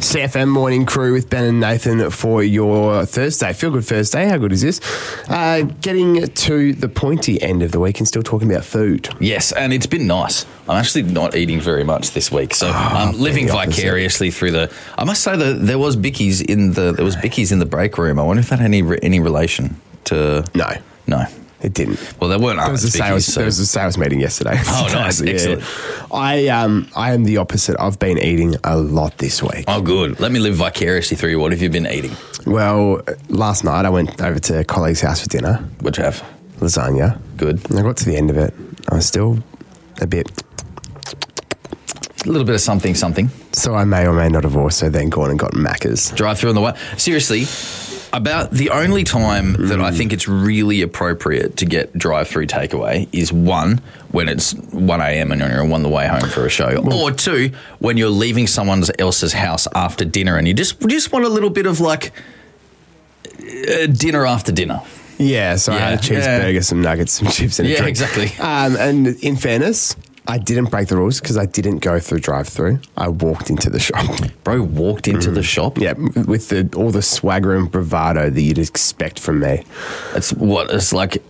CFM Morning Crew with Ben and Nathan for your Thursday. Feel Good Thursday. How good is this? Getting to the pointy end of the week and still talking about food. Yes, and it's been nice. I'm actually not eating very much this week, so I'm living vicariously through the. I must say that there was Bickies in the break room. I wonder if that had any relation to. No. It didn't. Well, there weren't. There was a sales meeting yesterday. Oh, nice. Excellent. I am the opposite. I've been eating a lot this week. Oh, good. Let me live vicariously through you. What have you been eating? Well, last night I went over to a colleague's house for dinner. What'd you have? Lasagna. Good. And I got to the end of it. I was still a bit... A little bit of something. So I may or may not have also then gone and gotten Macca's. Drive through on the way. Seriously, about the only time that I think it's really appropriate to get drive-through takeaway is one, when it's 1 a.m. and you're on the way home for a show, or two, when you're leaving someone else's house after dinner and you just want a little bit of like dinner after dinner. Yeah, so I had a cheeseburger, some nuggets, some chips and a drink. Yeah, exactly. And in fairness, I didn't break the rules because I didn't go through drive-through. I walked into the shop. Bro, walked into the shop? Yeah, with all the swagger and bravado that you'd expect from me. It's like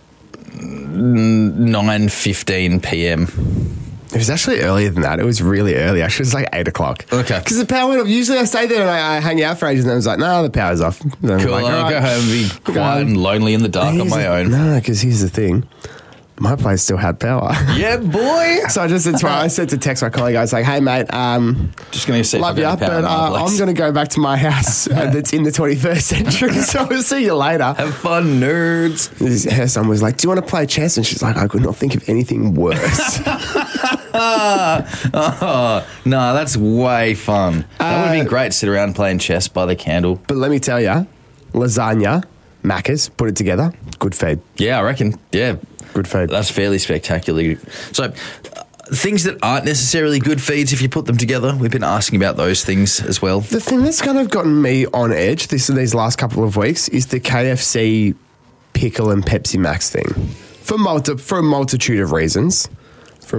9:15 p.m. It was actually earlier than that. It was really early. Actually, it was like 8 o'clock. Okay. Because the power went off. Usually I stay there and I hang out for ages and I was like, no, the power's off. Cool, I'll go home and be quiet and lonely in the dark on my own. No, because here's the thing. My place still had power. Yeah, boy. So I said to text my colleague, I was like, hey, mate, just going to see love you, but I'm going to go back to my house that's in the 21st century, so I'll see you later. Have fun, nerds. Her son was like, do you want to play chess? And she's like, I could not think of anything worse. No, that's way fun. That would have been great, sit around playing chess by the candle. But let me tell you, lasagna, Macca's, put it together, good feed. Yeah, I reckon. Yeah. Good feed. That's fairly spectacular. So, things that aren't necessarily good feeds, if you put them together, we've been asking about those things as well. The thing that's kind of gotten me on edge these last couple of weeks is the KFC pickle and Pepsi Max thing. For a multitude of reasons. I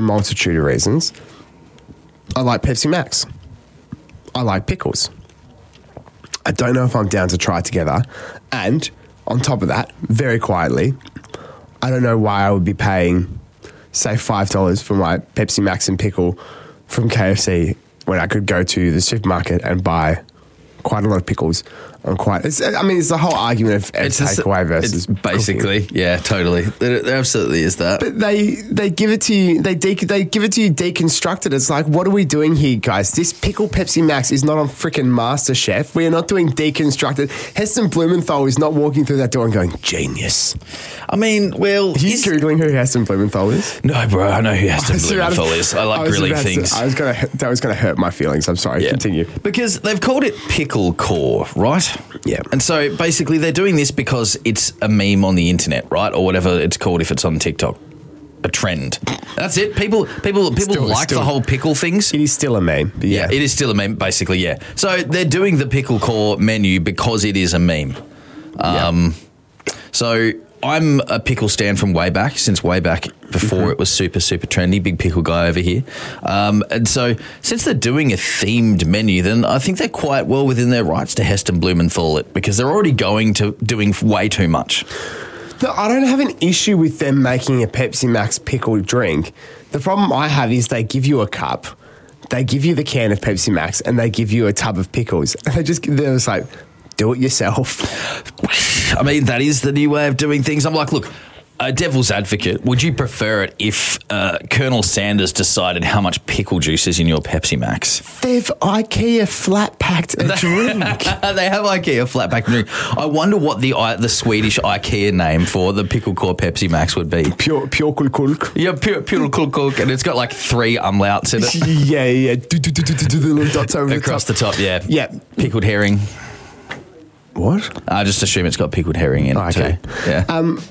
like Pepsi Max. I like pickles. I don't know if I'm down to try it together. And on top of that, very quietly, I don't know why I would be paying, say, $5 for my Pepsi Max and pickle from KFC when I could go to the supermarket and buy quite a lot of pickles. It's the whole argument of takeaway versus basically cooking. Yeah, totally. There absolutely is that. But they give it to you. They give it to you deconstructed. It's like, what are we doing here, guys? This pickle Pepsi Max is not on freaking MasterChef. We are not doing deconstructed. Heston Blumenthal is not walking through that door and going, genius. I mean, well, are you googling who Heston Blumenthal is? No, bro. I know who Heston Blumenthal is. I like grilling things. That was gonna hurt my feelings. I'm sorry. Yeah. Continue. Because they've called it pickle core, right? Yeah. And so basically they're doing this because it's a meme on the internet, right? Or whatever it's called if it's on TikTok. A trend. That's it. People like the whole pickle things. It is still a meme. Yeah, it is still a meme, basically, yeah. So they're doing the pickle core menu because it is a meme. So I'm a pickle stan from since way back before it was super, super trendy, big pickle guy over here. And so since they're doing a themed menu, then I think they're quite well within their rights to Heston Blumenthal it because they're already doing way too much. I don't have an issue with them making a Pepsi Max pickle drink. The problem I have is they give you a cup, they give you the can of Pepsi Max, and they give you a tub of pickles. They're just like, do it yourself. I mean, that is the new way of doing things. I'm like, look, devil's advocate, would you prefer it if Colonel Sanders decided how much pickle juice is in your Pepsi Max? They've IKEA flat-packed a drink. They have IKEA flat-packed drink. I wonder what the Swedish IKEA name for the pickle core Pepsi Max would be. Pure kulkulk. Yeah, pure kulkulk, and it's got like 3 umlauts in it. Yeah. The little dots over across the top, yeah. Yeah. Pickled herring. What? I just assume it's got pickled herring in it okay. too. Yeah.